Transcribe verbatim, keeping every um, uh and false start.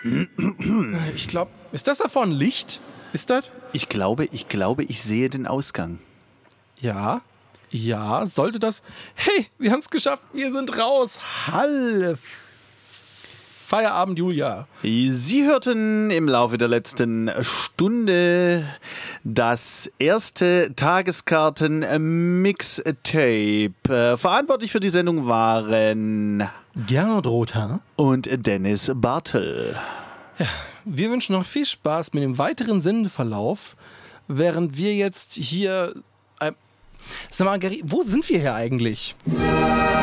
Ich glaube, ist das da vorne ein Licht? Ist das? Ich glaube, ich glaube, ich sehe den Ausgang. Ja. Ja, sollte das... Hey, wir haben es geschafft, wir sind raus. Halle. Feierabend, Julia. Sie hörten im Laufe der letzten Stunde das erste Tageskarten-Mixtape. Verantwortlich für die Sendung waren Gernot Rothaar und Dennis Bartel. Ja, wir wünschen noch viel Spaß mit dem weiteren Sendeverlauf, während wir jetzt hier... Äh, sag mal, Gary, wo sind wir hier eigentlich?